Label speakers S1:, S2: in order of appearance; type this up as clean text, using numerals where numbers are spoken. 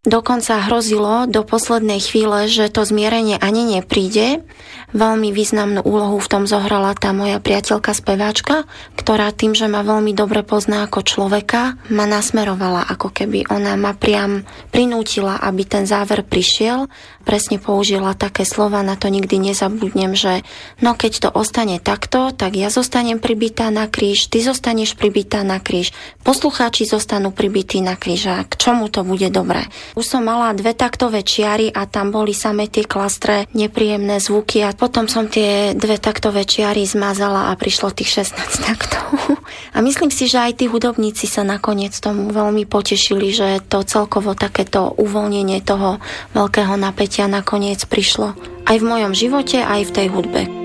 S1: Dokonca hrozilo do poslednej chvíle, že to zmierenie ani nepríde. Veľmi významnú úlohu v tom zohrala tá moja priateľka speváčka, ktorá tým, že ma veľmi dobre pozná ako človeka, ma nasmerovala, ako keby ona ma priam prinútila, aby ten záver prišiel. Presne použila také slova, na to nikdy nezabudnem, že no keď to ostane takto, tak ja zostanem pribitá na kríž, ty zostaneš pribitá na kríž, poslucháči zostanú pribití na kríž a k čomu to bude dobré. Už som mala 2 taktové čiary a tam boli samé tie klastre, nepríjemné zvuky a potom som tie 2 taktové čiary zmazala a prišlo tých 16 taktov. A myslím si, že aj tí hudobníci sa nakoniec tomu veľmi potešili, že to celkovo takéto uvoľnenie toho veľkého napätia nakoniec prišlo. Aj v mojom živote, aj v tej hudbe.